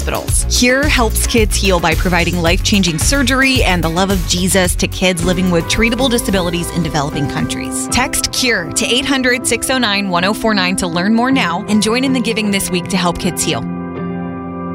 hospitals. Cure helps kids heal by providing life-changing surgery and the love of Jesus to kids living with treatable disabilities in developing countries. Text CURE to 800-609-1049 to learn more now and join in the giving this week to help kids heal.